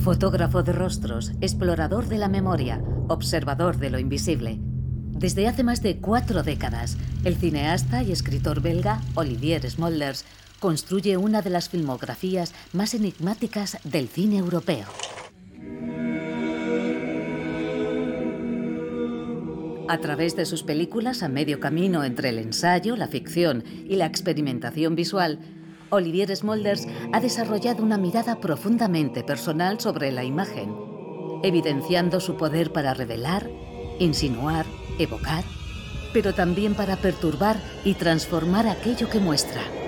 Fotógrafo de rostros, explorador de la memoria, observador de lo invisible. Desde hace más de 4 décadas, el cineasta y escritor belga Olivier Smolders construye una de las filmografías más enigmáticas del cine europeo. A través de sus películas, a medio camino entre el ensayo, la ficción y la experimentación visual, Olivier Smolders ha desarrollado una mirada profundamente personal sobre la imagen, evidenciando su poder para revelar, insinuar, evocar, pero también para perturbar y transformar aquello que muestra.